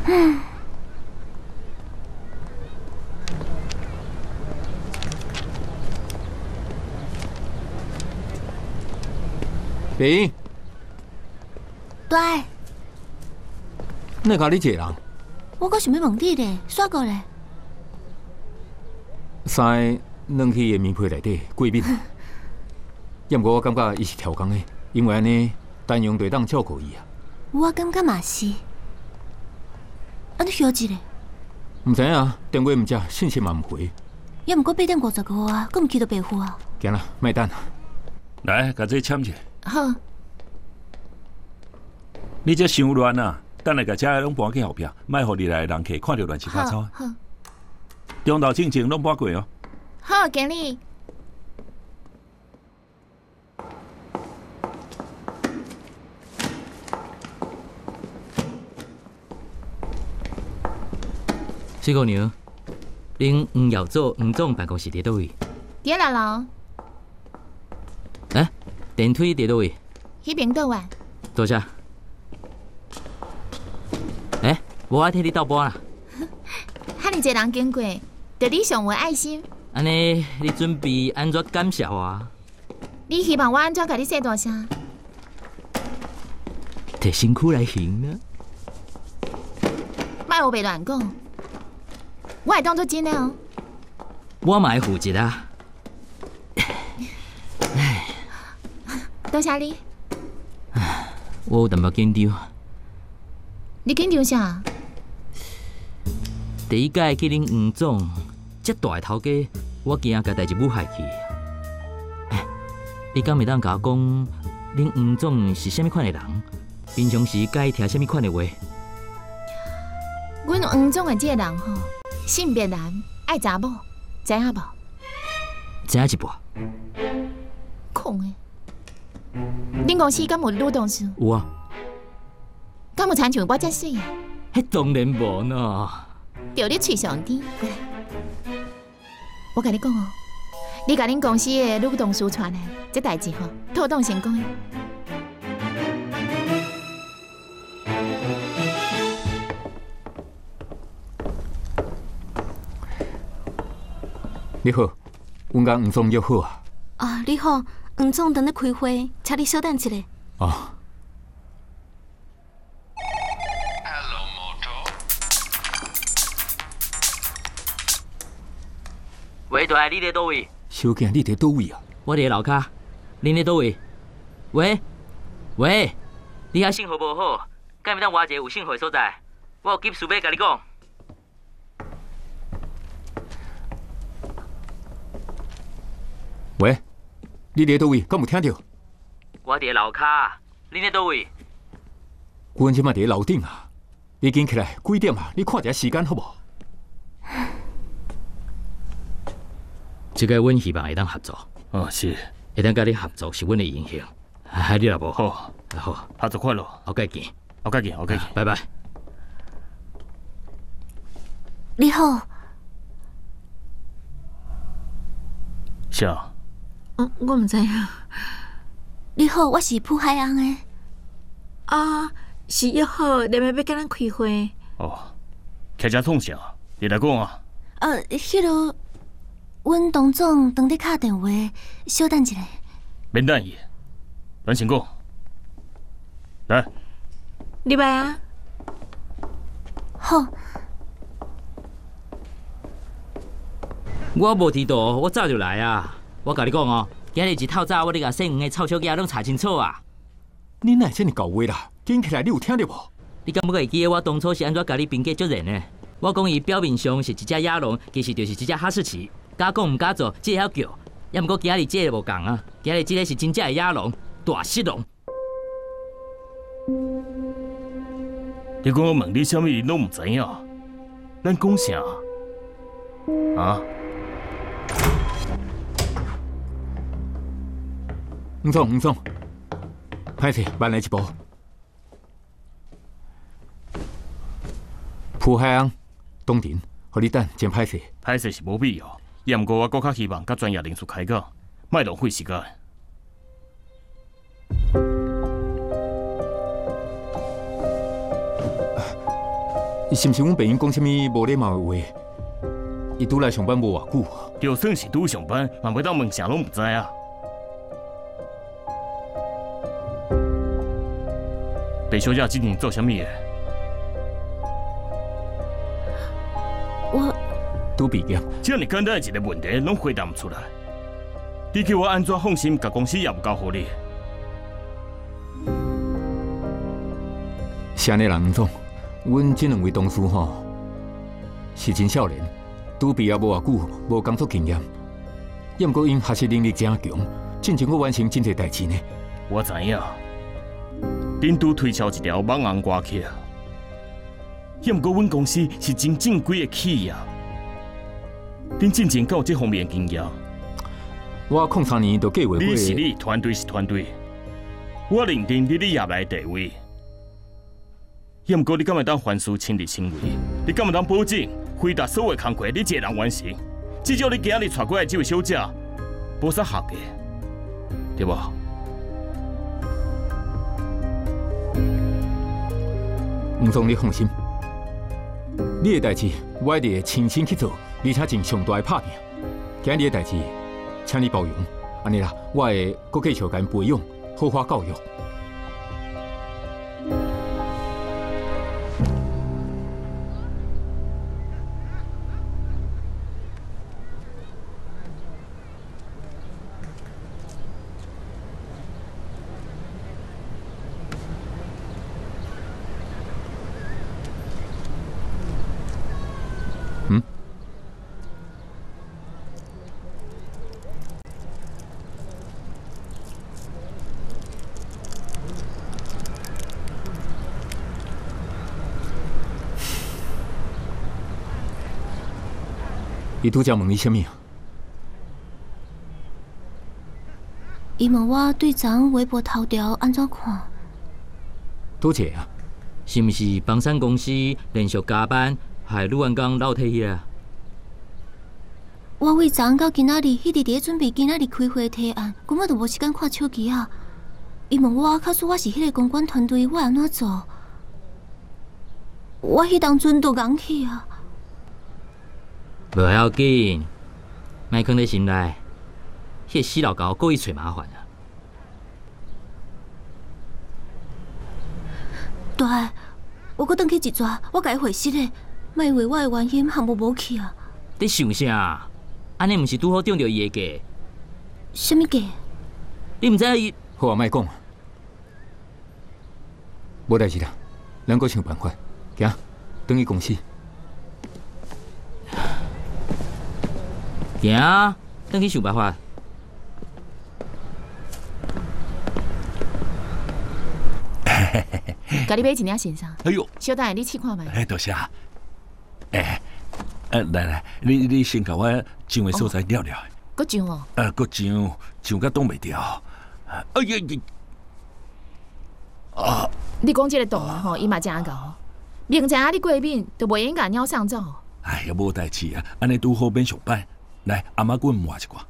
平， 对， 那家你一个人？ 我阁想要问你咧，煞过咧。 三个软去的棉被内底过敏，要不过我感觉伊是调工的，因为安尼单用就当照顾伊啊。 我感觉嘛是。安尼休一咧？ 唔知影，电话唔接，信息嘛唔回。 要毋过8:50啊，阁毋去到白虎啊。 行啦，卖等。 来，甲这签者。 好。 你这伤乱啊！等下甲遮拢搬去后壁，莫互入来的人客看到乱七八糟。 好。 中道进前拢搬过哦。 好，经理。 四姑娘，恁黄耀祖黄总办公室伫倒位？ 伫6楼。 电梯伫倒位？ 迄边倒啊。 多谢。无爱替你倒搬啦。 哈尼侪人经过，着你上有爱心。 安尼，你准备安怎感谢我？ 你希望我安怎甲你说大声？ 摕身躯来行呢？ 莫胡白乱讲，我会当作真的哦。 我嘛会负责啊。 多谢你。 我有淡薄紧张。 你紧张啥？ 第一届去恁黄总，遮大的头家，我惊甲代志母害去。你敢会当甲我讲，恁黄总是啥物款的人？平常时甲伊听啥物款的话？ 阮黄总的这个人吼，性别男，爱查某，知影无？ 知影一半。 空的。恁公司敢有女同事？ 有啊。 敢有亲像我遮水啊？ 迄当然无呢。 着你嘴上甜，过来。我甲你讲哦，你甲恁公司的女同事传来，这代志吼，妥当成功的。 你好，阮甲黄总约好啊。 啊，你好，黄总等咧开会，请你稍等一下。 哦。 喂，大爷，你伫倒位？ 小囝，你伫倒位啊？ 我伫楼骹，恁伫倒位？喂，你遐信号无好，敢会当换一个有信号的所在？我有急事要甲你讲。 喂，你伫倒位？敢有听到？ 我伫楼骹，恁伫倒位？ 阮即摆伫楼顶啊，已经起来几点啊？你看一下时间好无？ 这个阮希望会当合作。 哦，是。 会当甲你合作是阮的荣幸。你若无好， 好， 合作快乐。 后盖见。 后盖见， 拜拜。 你好。 啥？ 我唔知影。你好，我是浦海岸的。啊，是约好连夜要甲咱开会。 哦，开遮创啥？你来讲啊。 迄落。阮董总当咧敲电话，稍等一下。 免等伊，咱先讲。来， 入来啊。好。 我无迟到，我早就来啊！我甲你讲哦，今日一透早我咧甲姓黄的臭小囝拢查清楚啊！ 你哪会这么搞话啦？紧起来，你有听到无？ 你敢不会记得我当初是安怎甲你评价足人呢？我讲伊表面上是一只野狼，其实就是一只哈士奇。敢讲唔敢做，只会晓叫。也毋过今日这个无共啊，今日这个是真正的野狼，大色狼。 你讲我问你啥物，你拢唔知影？咱讲啥？啊？ 黄总，歹势，慢来一步。浦海岸东庭，互你等，真歹势。 歹势是无必要。也毋过我搁较希望甲专业人士开讲，莫浪费时间。 是毋是阮病院讲啥物无礼貌的话？伊拄来上班无偌久， 就算是拄上班，嘛袂当问啥拢唔知啊。白小姐今天做啥物的？ 我拄毕业。 这么简单的一个问题，拢回答唔出来，你叫我安怎放心？甲公司也唔交互你。 是安尼啦，吴总，阮这两位同事吼是真少年，拄毕业无偌久，无工作经验，也毋过因学习能力真强，进前去完成真侪代志呢。 我知影，恁拄推销一条网红歌曲啊，也毋过阮公司是真正规的企业，恁进前敢有这方面的经验？ 我03年就计划过。 你是你，团队是团队，我认定你业内地位。也毋过，你敢会当凡事亲力亲为？你敢会当保证回答所有工作你一个人完成？至少你今日带过来这位小姐，无啥合的，对无？ 吴总，你放心，你的代志我一定会亲身去做，而且尽上大的拍拼。今日的代志，请你包容。安尼啦，我会搁继续甲因培养，好好教育。伊拄则问你啥物啊？ 伊问我对昨昏微博头条安怎看？ 拄一个啊？ 是毋是房产公司连续加班，害女员工流体啊？ 我为昨昏到今仔日，迄直伫准备今仔日开会提案，根本就无时间看手机啊！伊问我，假使我是迄个公关团队，我安怎做？我迄当阵就硬去啊！ 无要紧，莫放在心内。迄个死老狗故意找麻烦啊！ 大个，我搁转去一抓，我甲伊会师咧，莫以为我的原因项目无去啊！ 你想啥？安尼毋是拄好中着伊的计？ 什么计？ 你毋知伊？ 好啊，莫讲，无代志啦，咱搁想办法，行，转去公司。 行，转去想办法。 甲你买一领衬衫。 哎呦， 小等下你试看卖。 多谢。来，你先甲我上的所在了了。 搁上哦。 搁上甲挡袂掉。哎呀！啊！ 你讲这个洞啊吼，伊嘛真搞。明知影你过敏，就袂应甲鸟送走。 哎呀，无代志啊，安尼拄好免上班。来，阿妈，阮换一寡。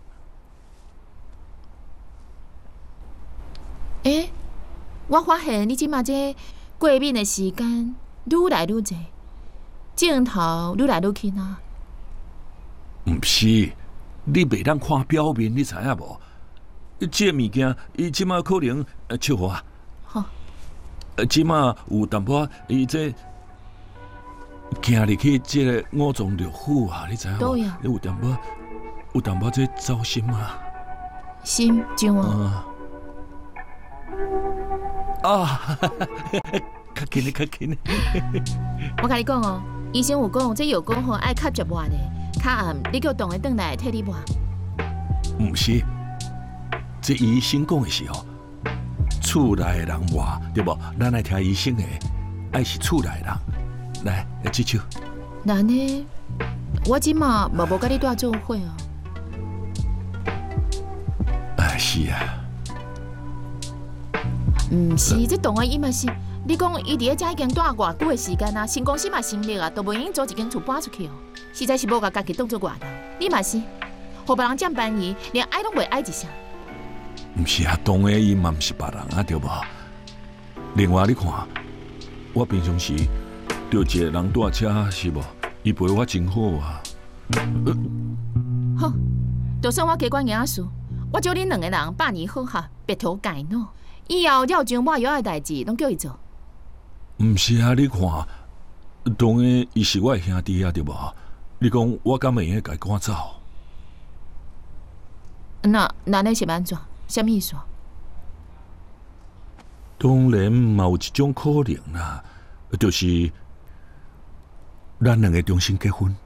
我发现你即马这过敏的时间愈来愈济，镜头愈来愈轻啊。 毋是，你袂当看表面，你知影无？这物件，伊即马可能笑话。 好。 即马有淡薄，伊这行入去这个五脏六腑啊，你知影无？你有淡薄这糟心啊。 心上哦。 较紧的。 我甲你讲哦，医生有讲，这药膏吼爱较绝晚的，较暗你叫同个转来替你抹。 毋是，这医生讲的是哦，厝内的人抹对无？咱来听医生的，爱是厝内人。来，接手。 那呢？我即马无甲你带做伙哦。 是啊。 毋是，这同个伊嘛是，你讲伊伫咧遮已经住偌久的时间啊，新公司嘛成立啊，都无用租一间厝搬出去哦，实在是无甲家己当做外人。你嘛是，互别人占便宜，连爱拢袂爱一声。 毋是啊，当然伊嘛毋是别人啊，对无？另外你看，我平常时就一个人带车是无？伊陪我真好啊。 好，就算我加管爷事，我叫恁两个人百年好合，别头改喏。以后了上我有的代志，拢叫伊做。 毋是啊，你看，当然伊是我的兄弟啊，对无？你讲我敢会用甲伊赶走？ 那你是要安怎？什么意思？ 当然嘛有一种可能啦，就是咱两个重新结婚。